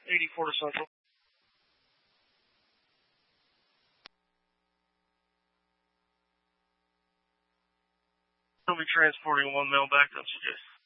84 to Central. He'll be transporting one male back to MCJ.